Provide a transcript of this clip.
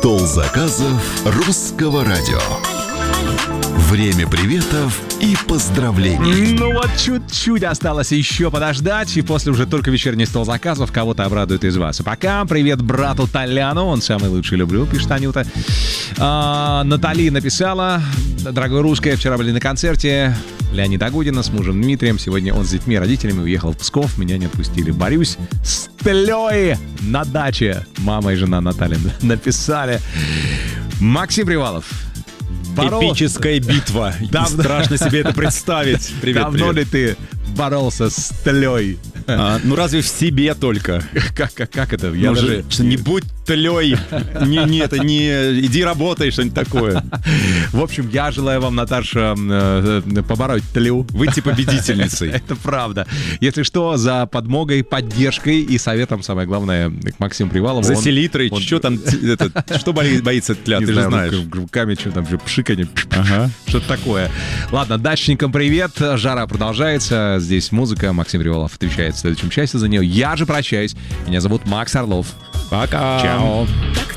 Стол заказов русского радио. Время приветов и поздравлений. Ну вот чуть-чуть осталось еще подождать, и после уже только вечерний стол заказов кого-то обрадует из вас. А пока привет брату Толяну, он самый лучший, люблю, пишет Анюта. Натали написала: дорогой русская, вчера были на концерте Леонида Агудина с мужем Дмитрием. Сегодня он с детьми, родителями уехал в Псков, меня не отпустили. Борюсь с тлей на даче. Мама и жена Наталья написали. Максим Привалов. Эпическая битва. Страшно себе это представить. Привет, Давно ли ты боролся с тлей? Ну разве в себе только? Как это? Я даже... Не будь тлей. Не иди работай, что-нибудь такое. В общем, я желаю вам, Наташа, побороть тлю. Выйти победительницей. Это правда. Если что, за подмогой, поддержкой и советом, самое главное, к Максиму Привалову. За селитрой. Что там? Что боится тля? Ты же знаешь. Руками что там, пшиканье. Ага. Что-то такое. Ладно, дачникам привет. Жара продолжается. Здесь музыка. Максим Привалов отвечает в следующем части за нее. Я же прощаюсь. Меня зовут Макс Орлов. Пока. Чао.